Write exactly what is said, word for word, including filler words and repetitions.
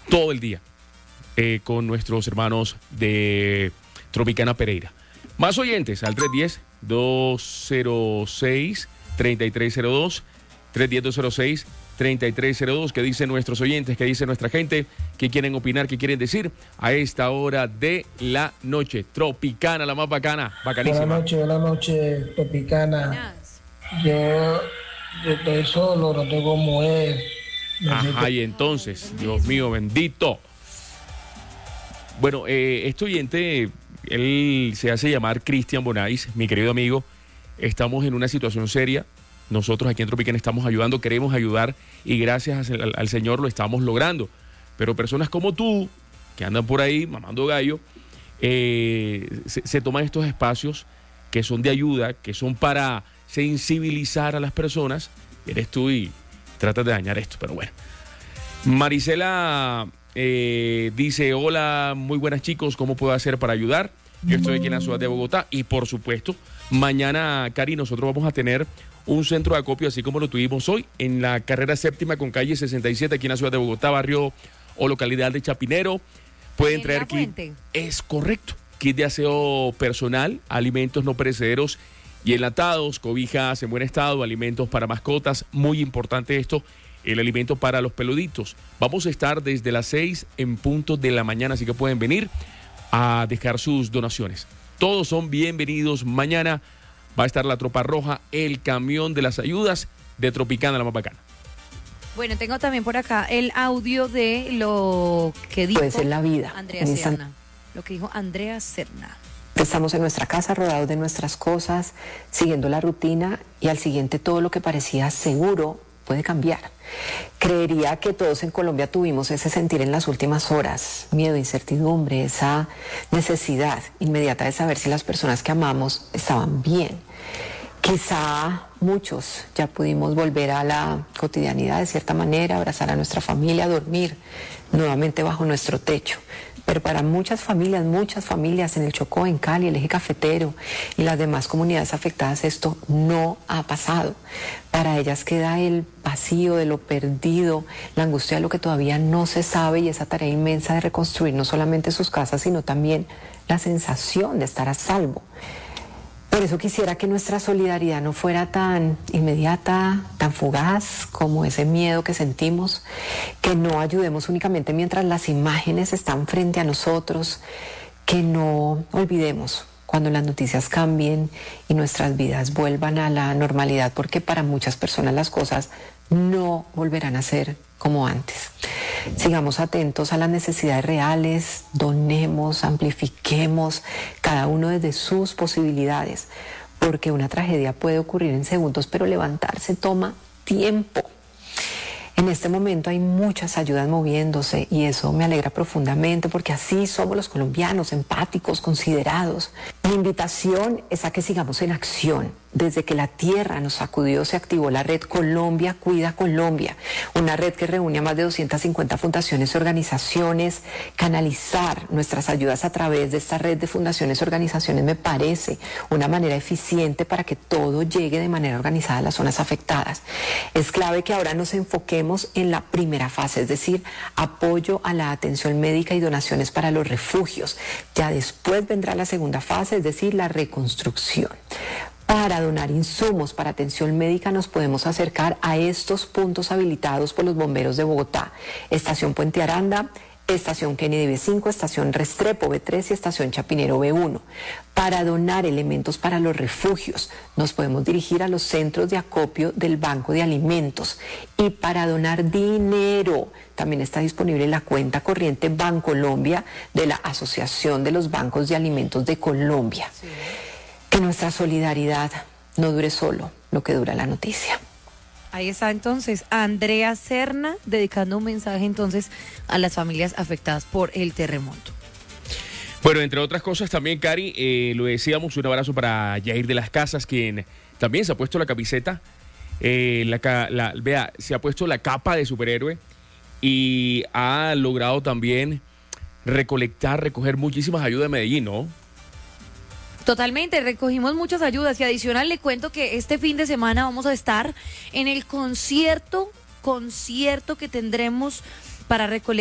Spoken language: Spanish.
todo el día eh, con nuestros hermanos de Tropicana Pereira. Más oyentes al tres uno cero, dos cero seis, tres tres cero dos, tres uno cero, dos cero seis, tres tres cero dos. ¿Qué dicen nuestros oyentes? ¿Qué dice nuestra gente? ¿Qué quieren opinar? ¿Qué quieren decir a esta hora de la noche? Tropicana, la más bacana, bacanísima. Buenas noches, buenas noches, Tropicana. Yo, yo estoy solo, no tengo mujer. Ajá, y entonces, Dios mío, bendito. Bueno, eh, este oyente, él se hace llamar Cristian Bonais, mi querido amigo. Estamos en una situación seria. Nosotros aquí en Tropicana estamos ayudando, queremos ayudar y gracias al, al Señor lo estamos logrando. Pero personas como tú, que andan por ahí mamando gallo, eh, se, se toman estos espacios que son de ayuda, que son para sensibilizar a las personas. Eres tú y tratas de dañar esto, pero bueno. Marisela eh, dice, hola, muy buenas chicos, ¿cómo puedo hacer para ayudar? Yo estoy aquí en la ciudad de Bogotá y por supuesto, mañana, Cari, nosotros vamos a tener un centro de acopio, así como lo tuvimos hoy, en la carrera séptima con calle sesenta y siete, aquí en la ciudad de Bogotá, barrio o localidad de Chapinero. Pueden traer kit. Es correcto. Kit de aseo personal, alimentos no perecederos y enlatados, cobijas en buen estado, alimentos para mascotas. Muy importante esto, el alimento para los peluditos. Vamos a estar desde las seis en punto de la mañana, así que pueden venir a dejar sus donaciones. Todos son bienvenidos. Mañana va a estar la Tropa Roja, el camión de las ayudas de Tropicana, la más bacana. Bueno, tengo también por acá el audio de lo que dijo Puede ser la vida. Andrea Serna. Lo que dijo Andrea Serna. Estamos en nuestra casa, rodeados de nuestras cosas, siguiendo la rutina y al siguiente todo lo que parecía seguro puede cambiar. Creería que todos en Colombia tuvimos ese sentir en las últimas horas, miedo, incertidumbre, esa necesidad inmediata de saber si las personas que amamos estaban bien. Quizá muchos ya pudimos volver a la cotidianidad de cierta manera, abrazar a nuestra familia, dormir nuevamente bajo nuestro techo. Pero para muchas familias, muchas familias en el Chocó, en Cali, el eje cafetero y las demás comunidades afectadas, esto no ha pasado. Para ellas queda el vacío de lo perdido, la angustia de lo que todavía no se sabe y esa tarea inmensa de reconstruir no solamente sus casas, sino también la sensación de estar a salvo. Por eso quisiera que nuestra solidaridad no fuera tan inmediata, tan fugaz como ese miedo que sentimos, que no ayudemos únicamente mientras las imágenes están frente a nosotros, que no olvidemos cuando las noticias cambien y nuestras vidas vuelvan a la normalidad, porque para muchas personas las cosas no volverán a ser como antes. Sigamos atentos a las necesidades reales, donemos, amplifiquemos, cada uno desde sus posibilidades, porque una tragedia puede ocurrir en segundos, pero levantarse toma tiempo. En este momento hay muchas ayudas moviéndose y eso me alegra profundamente porque así somos los colombianos, empáticos, considerados. Mi invitación es a que sigamos en acción. Desde que la tierra nos sacudió se activó la red Colombia Cuida Colombia, una red que reúne a más de doscientas cincuenta fundaciones y organizaciones. Canalizar nuestras ayudas a través de esta red de fundaciones y organizaciones me parece una manera eficiente para que todo llegue de manera organizada a las zonas afectadas. Es clave que ahora nos enfoquemos en la primera fase, es decir, apoyo a la atención médica y donaciones para los refugios. Ya después vendrá la segunda fase, es decir, la reconstrucción. Para donar insumos para atención médica nos podemos acercar a estos puntos habilitados por los bomberos de Bogotá. Estación Puente Aranda, Estación Kennedy B cinco, Estación Restrepo B tres y Estación Chapinero B uno. Para donar elementos para los refugios nos podemos dirigir a los centros de acopio del Banco de Alimentos. Y para donar dinero también está disponible la cuenta corriente Bancolombia de la Asociación de los Bancos de Alimentos de Colombia. Sí. Que nuestra solidaridad no dure solo lo que dura la noticia. Ahí está entonces Andrea Serna dedicando un mensaje entonces a las familias afectadas por el terremoto. Bueno, entre otras cosas también, Cari, eh, lo decíamos, un abrazo para Yair de las Casas, quien también se ha puesto la camiseta, eh, la, la, vea, se ha puesto la capa de superhéroe y ha logrado también recolectar, recoger muchísimas ayudas de Medellín, ¿no? Totalmente, recogimos muchas ayudas y adicional le cuento que este fin de semana vamos a estar en el concierto, concierto que tendremos para recolectar